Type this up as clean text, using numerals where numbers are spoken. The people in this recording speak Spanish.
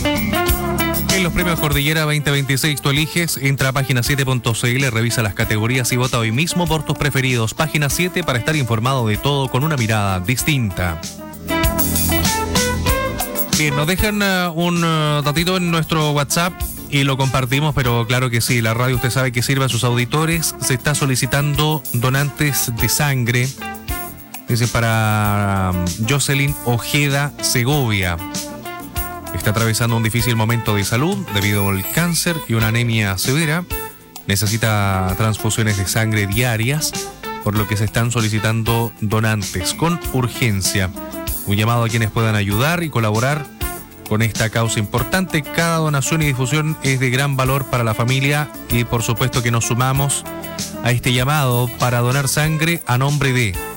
En los premios Cordillera 2026 tú eliges, entra a página 7.cl, revisa las categorías y vota hoy mismo por tus preferidos. Página 7 para estar informado de todo con una mirada distinta. Bien, nos dejan un datito en nuestro WhatsApp y lo compartimos, pero claro que sí, la radio usted sabe que sirve a sus auditores. Se está solicitando donantes de sangre. Dice para Jocelyn Ojeda Segovia. Está atravesando un difícil momento de salud debido al cáncer y una anemia severa. Necesita transfusiones de sangre diarias, por lo que se están solicitando donantes con urgencia. Un llamado a quienes puedan ayudar y colaborar con esta causa importante. Cada donación y difusión es de gran valor para la familia y por supuesto que nos sumamos a este llamado para donar sangre a nombre de